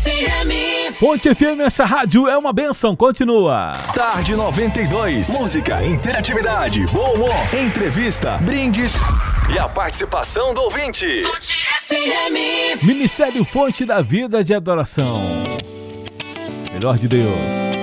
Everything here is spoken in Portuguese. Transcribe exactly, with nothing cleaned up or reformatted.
M. Fonte F M, essa rádio é uma benção. Continua. Tarde noventa e dois. Música, interatividade, bom humor, entrevista, brindes e a participação do ouvinte. Fonte F M. Ministério Fonte da Vida de Adoração. Melhor de Deus.